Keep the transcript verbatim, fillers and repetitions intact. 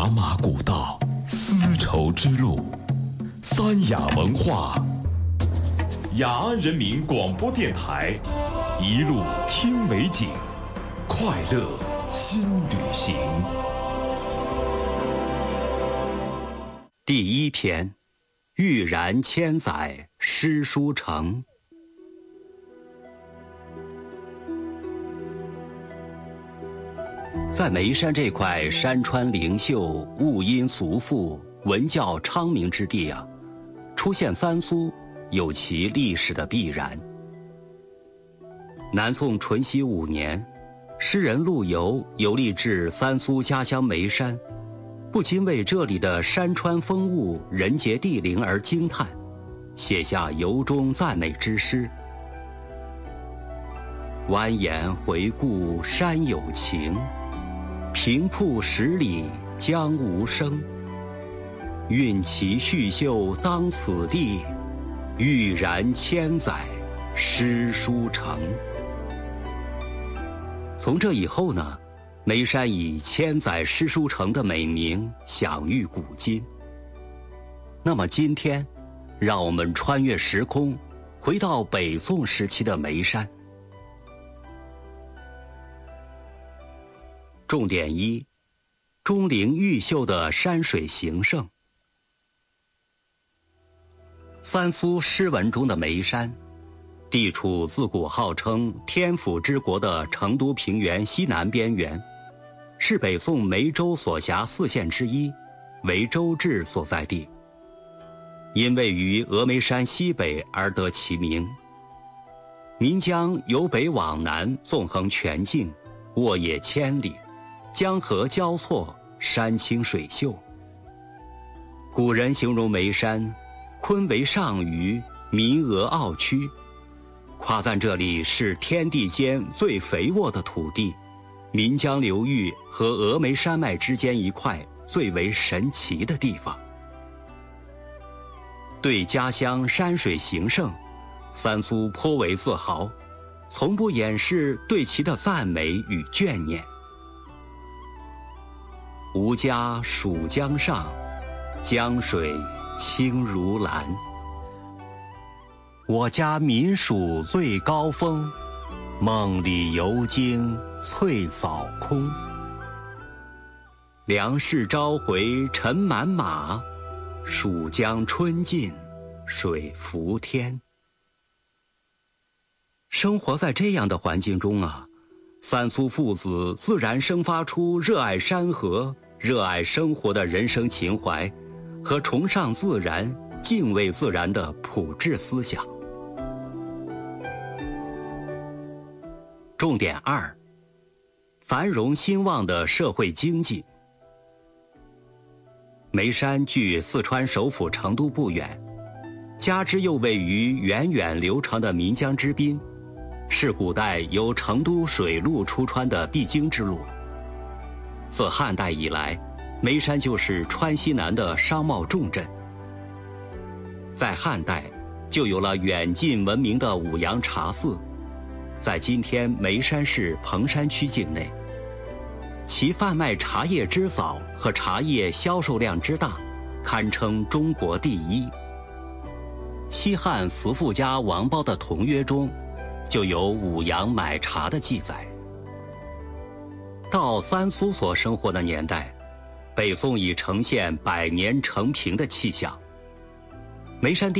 茶马古道，丝绸之路，三雅文化，雅安人民广播电台，一路听美景，快乐新旅行。 第一篇，欲然千载诗书成。在眉山这块山川灵秀、物音俗富、文教昌明之地啊，出现三苏有其历史的必然。南宋淳熙五年，诗人陆游游历至三苏家乡眉山，不禁为这里的山川风物、人杰地灵而惊叹，写下由衷赞美之诗：蜿蜒回顾山有情，平铺十里江无声。韵其续秀当此地，欲然千载诗书成。从这以后呢，眉山以千载诗书成的美名享誉古今。那么今天，让我们穿越时空，回到北宋时期的眉山。重点一：钟灵毓秀的山水形胜。三苏诗文中的眉山，地处自古号称天府之国的成都平原西南边缘，是北宋眉州所辖四县之一，为州治所在地。因位于峨眉山西北而得其名。岷江由北往南纵横全境，沃野千里，江河交错，山清水秀。古人形容眉山坤为上虞，弥峨傲曲，夸赞这里是天地间最肥沃的土地，岷江流域和峨眉山脉之间一块最为神奇的地方。对家乡山水形胜，三苏颇为自豪，从不掩饰对其的赞美与眷念。吾家属江上，江水清如蓝。我家民属最高峰，梦里游经翠扫空。粮食朝回尘满马，蜀江春尽水浮天。生活在这样的环境中啊，三苏父子自然生发出热爱山河、热爱生活的人生情怀和崇尚自然、敬畏自然的朴质思想。重点二：繁荣兴旺的社会经济。眉山距四川首府成都不远，加之又位于源远流长的岷江之滨，是古代由成都水路出川的必经之路。自汉代以来，眉山就是川西南的商贸重镇。在汉代，就有了远近闻名的五羊茶寺，在今天眉山市彭山区境内。其贩卖茶叶之早和茶叶销售量之大，堪称中国第一。西汉慈父家王褒的《同约》中，就有五羊买茶的记载。到三苏所生活的年代，北宋已呈现百年成平的气象。眉山地